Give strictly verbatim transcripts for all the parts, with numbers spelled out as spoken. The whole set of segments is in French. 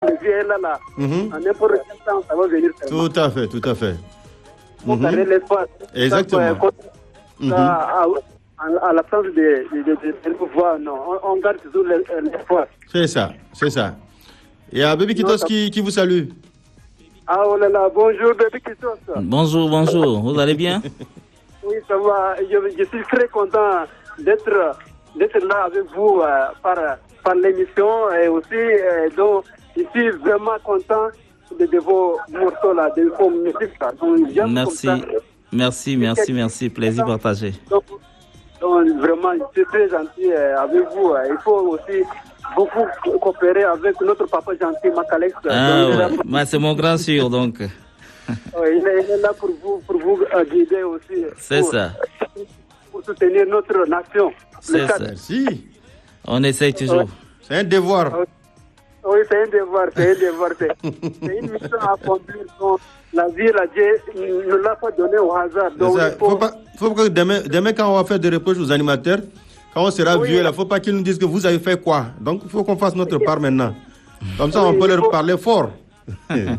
prévu, elle est là. Mm-hmm. En n'importe quel temps, ça va venir. Tout à fait, tout à fait. Pour mm-hmm. carrer l'espace. Exactement. Ça, mm-hmm. à, à, à l'absence de, de, de, de, de pouvoir, non, on, on garde toujours l'espoir. C'est ça, c'est ça. Et à Baby Kitos qui, qui vous salue. Ah, oh là là, bonjour Baby Kitos. Bonjour, bonjour, vous allez bien? Oui, ça va. Je, je suis très content d'être, d'être là avec vous euh, par, par l'émission et aussi, euh, donc, je suis vraiment content de, de vos morceaux là, de vos musiques là. Donc, merci, merci, merci, merci, plaisir partagé. Donc, donc, vraiment, je suis très gentil euh, avec vous. Il faut aussi beaucoup coopérer avec notre papa gentil, Macalex. Ah, ouais. Bah, c'est mon grand sûr, donc. Oui, il, est, il est là pour vous, pour vous euh, guider aussi. C'est pour, ça. Pour soutenir notre nation. C'est ça. Merci. On essaye toujours. Ouais. C'est un devoir. Oui, c'est un devoir, c'est un devoir. C'est, c'est une mission à accomplir. Donc, la vie, la Dieu ne l'a pas donné au hasard. Donc, il faut... faut pas, faut que demain, demain, quand on va faire des reproches aux animateurs, quand on sera oui, vieux, il ne faut pas qu'ils nous disent que vous avez fait quoi. Donc, il faut qu'on fasse notre part maintenant. Comme ça, oui, on peut leur faut... parler fort. Il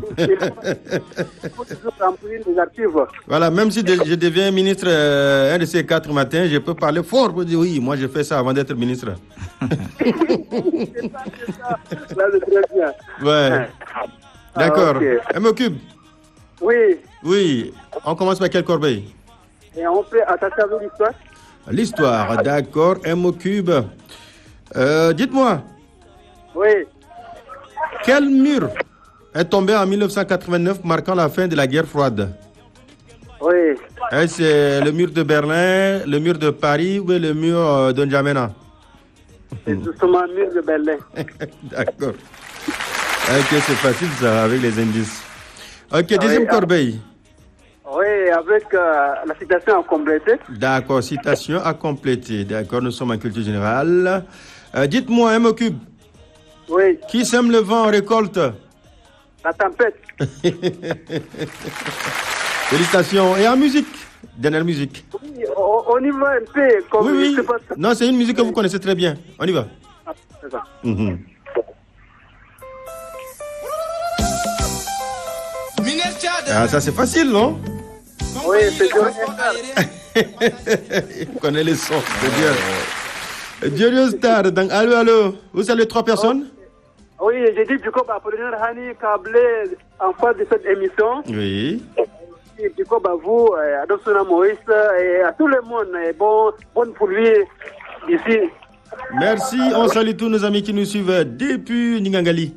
faut toujours remplir les archives. Voilà, même si je deviens ministre euh, un de ces quatre matins, je peux parler fort pour dire oui, moi j'ai fait ça avant d'être ministre. C'est ça, c'est ça. Là, c'est très bien. Ouais. D'accord. Ah, okay. M O Cube. Oui. Oui. On commence par quelle corbeille? Et on peut attacher avec l'histoire. L'histoire, d'accord. M O Cube. Euh, dites-moi. Oui. Quel mur est tombé en mille neuf cent quatre-vingt-neuf, marquant la fin de la guerre froide? Oui. Est-ce le mur de Berlin, le mur de Paris ou le mur de N'Djamena? C'est justement le mur de Berlin. D'accord. Ok, c'est facile ça, avec les indices. Ok, deuxième oui, corbeille. Oui, avec euh, la citation à compléter. D'accord, citation à compléter. D'accord, nous sommes en culture générale. Euh, dites-moi, M O Cube. Oui. Qui sème le vent récolte? La tempête. Félicitations. Et en musique? Dernière musique. Oui, on, on y va un peu. Comme oui, oui. Pas... Non, c'est une musique que vous connaissez très bien. On y va. Ah, c'est ça. Mm-hmm. Ah, ça c'est facile, non? Oui, c'est bien. Il connaît les sons, c'est bien. Dieu Star, donc allô, allô. Vous saluez trois personnes? Oui, j'ai dit du coup, Apollinaire Hani Kablé en face de cette émission. Oui. Et du coup, vous, Adolphina Moïse, et à tout le monde, bon, bonne pour lui ici. Merci, on salue tous nos amis qui nous suivent depuis Ningangali.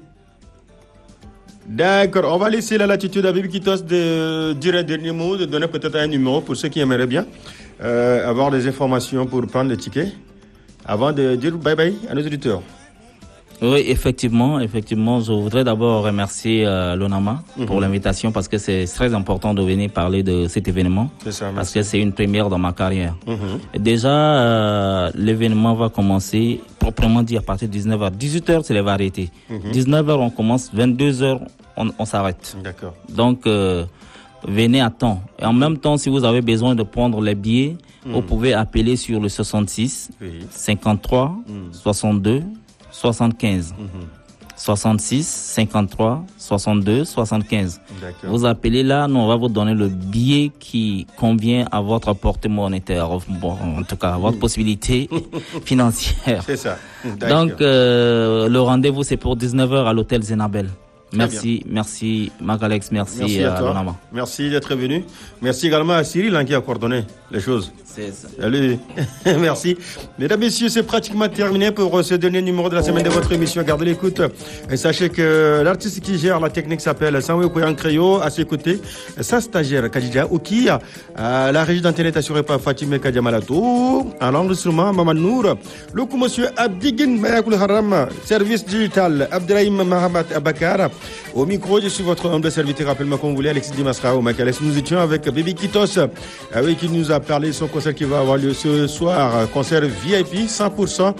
D'accord, on va laisser la latitude à Baby Kitos de dire un dernier mot, de donner peut-être un numéro pour ceux qui aimeraient bien euh, avoir des informations pour prendre les tickets, avant de dire bye bye à nos auditeurs. Oui, effectivement, effectivement, je voudrais d'abord remercier euh, l'ONAMA mm-hmm. pour l'invitation parce que c'est très important de venir parler de cet événement. C'est ça, parce que c'est une première dans ma carrière. Mm-hmm. Déjà, euh, l'événement va commencer proprement dit à partir de dix-neuf heures. dix-huit heures, c'est les variétés. Mm-hmm. dix-neuf heures, on commence. vingt-deux heures, on, on s'arrête. D'accord. Donc, euh, venez à temps. Et en même temps, si vous avez besoin de prendre les billets, mm. vous pouvez appeler sur le soixante-six, oui. cinquante-trois, mm. soixante-deux, soixante-quinze. Mm-hmm. soixante-six, cinquante-trois, soixante-deux, soixante-quinze. D'accord. Vous appelez là, nous on va vous donner le billet qui convient à votre portée monétaire, bon, en tout cas à votre possibilité financière. C'est ça. D'accord. Donc euh, le rendez-vous c'est pour dix-neuf heures à l'hôtel Zenabel. Merci, merci Macalex, merci, merci à, à toi. Merci d'être venu. Merci également à Cyril hein, qui a coordonné les choses. C'est ça. Salut. Merci. Mesdames, Messieurs, c'est pratiquement terminé pour ce dernier numéro de la semaine de votre émission. Gardez l'écoute. Et sachez que l'artiste qui gère la technique s'appelle Samuel Koyan Créo. À ses côtés, sa stagiaire Kadija Ouki. À la régie d'Internet assurée par Fatime Kadiamalato. À l'enregistrement, Maman Nour. Le coup, monsieur Abdigin Mayakul Haram. Service digital, Abdrahim Mahamat Abakar. Au micro, je suis votre humble serviteur. Rappelle-moi comme vous voulez, Alexis Dimasra au Macalès. Nous étions avec Baby Kitos, avec qui nous a parlé de son concert qui va avoir lieu ce soir. Concert V I P, cent pour cent.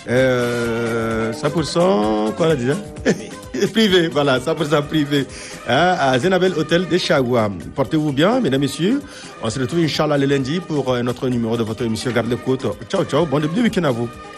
Euh, cent pour cent, quoi la dit privé, voilà, cent pour cent privé. Hein, à Zenabel Hôtel de Chagua. Portez-vous bien, mesdames, messieurs. On se retrouve, Inch'Allah, le lundi pour notre numéro de votre émission Garde les Côtes. Ciao, ciao. Bon début de week-end à vous.